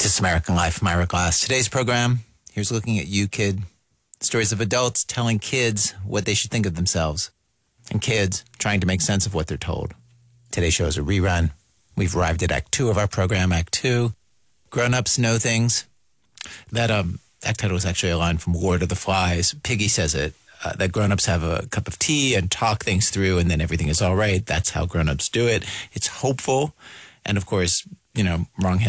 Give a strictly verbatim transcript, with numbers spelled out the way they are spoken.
This is American Life, Myra Glass. Today's program, here's looking at you, kid. Stories of adults telling kids what they should think of themselves, and kids trying to make sense of what they're told. Today's show is a rerun. We've arrived at Act Two of our program, Act Two. Grown-ups know things. That um, act title was actually a line from Lord of the Flies. Piggy says it, uh, that grown-ups have a cup of tea and talk things through, and then everything is all right. That's how grown-ups do it. It's hopeful. And, of course, you know, wrong